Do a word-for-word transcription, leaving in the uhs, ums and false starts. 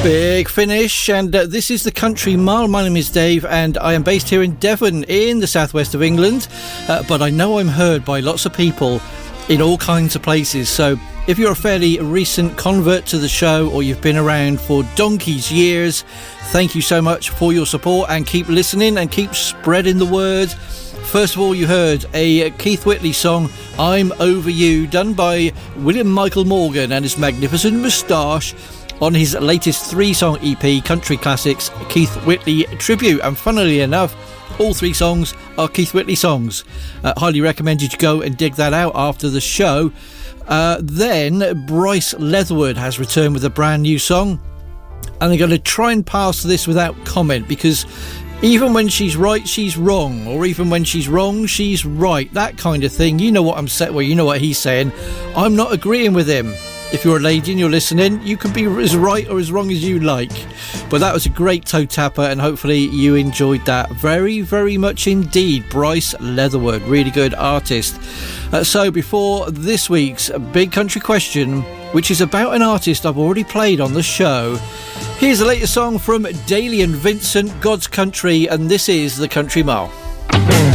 Big finish, and uh, this is the Country Mile. My name is Dave, and I am based here in Devon, in the southwest of England. Uh, but I know I'm heard by lots of people in all kinds of places. So if you're a fairly recent convert to the show, or you've been around for donkey's years, thank you so much for your support, and keep listening and keep spreading the word. First of all, you heard a Keith Whitley song, I'm Over You, done by William Michael Morgan and his magnificent moustache, on his latest three-song E P, Country Classics Keith Whitley Tribute. And funnily enough, all three songs are Keith Whitley songs. Uh, highly recommend you to go and dig that out after the show. Uh, then Bryce Leatherwood has returned with a brand new song, and I'm going to try and pass this without comment, because even when she's right, she's wrong, or even when she's wrong, she's right. That kind of thing. You know what I'm saying? Well, you know what he's saying. I'm not agreeing with him. If you're a lady and you're listening, you can be as right or as wrong as you like. But that was a great toe tapper, and hopefully you enjoyed that very, very much indeed. Bryce Leatherwood, really good artist. Uh, so before this week's Big Country Question, which is about an artist I've already played on the show, here's the latest song from Daly and Vincent, God's Country, and this is The Country Mile.